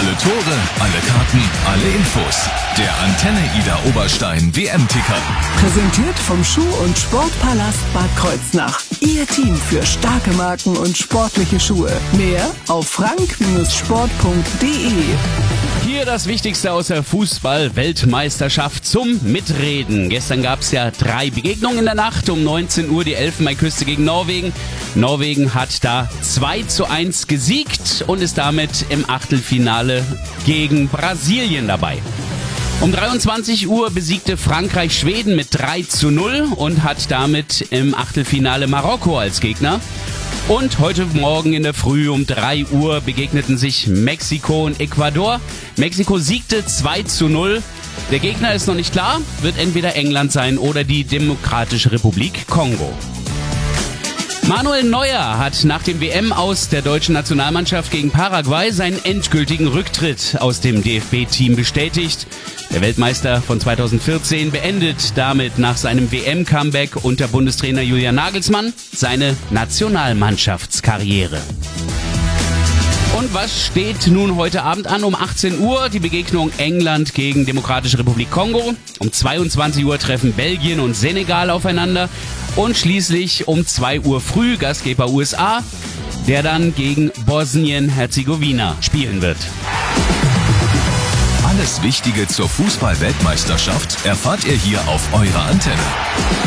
Alle Tore, alle Karten, alle Infos. Der Antenne Ida Oberstein WM-Ticker. Präsentiert vom Schuh- und Sportpalast Bad Kreuznach. Ihr Team für starke Marken und sportliche Schuhe. Mehr auf frank-sport.de. Hier das Wichtigste aus der Fußball-Weltmeisterschaft zum Mitreden. Gestern gab es ja 3 Begegnungen in der Nacht. Um 19 Uhr die Elfenbeinküste gegen Norwegen. Norwegen hat da 2:1 gesiegt und ist damit im Achtelfinale gegen Brasilien dabei. Um 23 Uhr besiegte Frankreich Schweden mit 3:0 und hat damit im Achtelfinale Marokko als Gegner. Und heute Morgen in der Früh um 3 Uhr begegneten sich Mexiko und Ecuador. Mexiko siegte 2:0. Der Gegner ist noch nicht klar, wird entweder England sein oder die Demokratische Republik Kongo. Manuel Neuer hat nach dem WM-Aus der deutschen Nationalmannschaft gegen Paraguay seinen endgültigen Rücktritt aus dem DFB-Team bestätigt. Der Weltmeister von 2014 beendet damit nach seinem WM-Comeback unter Bundestrainer Julian Nagelsmann seine Nationalmannschaftskarriere. Und was steht nun heute Abend an? Um 18 Uhr die Begegnung England gegen Demokratische Republik Kongo. Um 22 Uhr treffen Belgien und Senegal aufeinander. Und schließlich um 2 Uhr früh Gastgeber USA, der dann gegen Bosnien-Herzegowina spielen wird. Alles Wichtige zur Fußball-Weltmeisterschaft erfahrt ihr hier auf eurer Antenne.